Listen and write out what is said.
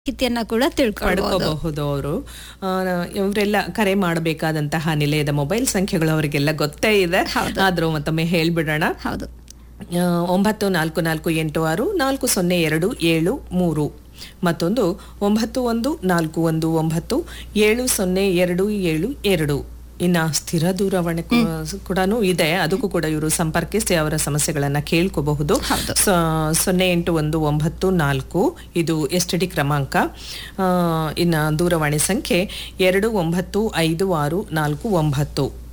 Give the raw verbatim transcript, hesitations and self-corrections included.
ಮಾಹಿತಿಯನ್ನ ಕೂಡ ತಿಳ್ಕೊಳ್ಬಹುದು ಪಡ್ಕೋಬಹುದು ಅವರು. ಇವರೆಲ್ಲ ಕರೆ ಮಾಡಬೇಕಾದಂತಹ ನಿಲಯದ ಮೊಬೈಲ್ ಸಂಖ್ಯೆಗಳು ಅವರಿಗೆಲ್ಲ ಗೊತ್ತೇ ಇದೆ, ಆದ್ರೂ ಮತ್ತೊಮ್ಮೆ ಹೇಳ್ಬಿಡೋಣ. ಹೌದು, ಒಂಬತ್ತು ನಾಲ್ಕು ನಾಲ್ಕು ಎಂಟು ಆರು ನಾಲ್ಕು ಸೊನ್ನೆ ಎರಡು ಏಳು ಮೂರು, ಮತ್ತೊಂದು ಒಂಬತ್ತು ಒಂದು ನಾಲ್ಕು ಒಂದು ಒಂಬತ್ತು ಏಳು ಸೊನ್ನೆ ಎರಡು ಏಳು ಎರಡು. ಇನ್ನ ಸ್ಥಿರ ದೂರವಾಣಿ ಕೂಡ ಇದೆ, ಅದಕ್ಕೂ ಕೂಡ ಇವರು ಸಂಪರ್ಕಿಸಿ ಅವರ ಸಮಸ್ಯೆಗಳನ್ನ ಕೇಳ್ಕೋಬಹುದು. ಸೊನ್ನೆ ಎಂಟು ಒಂದು ಒಂಬತ್ತು ನಾಲ್ಕು ಇದು ಎಸ್ ಟಿ ಡಿ ಕ್ರಮಾಂಕ. ಇನ್ನ ದೂರವಾಣಿ ಸಂಖ್ಯೆ ಎರಡು ಒಂಬತ್ತು ಐದು ಆರು ನಾಲ್ಕು ಒಂಬತ್ತು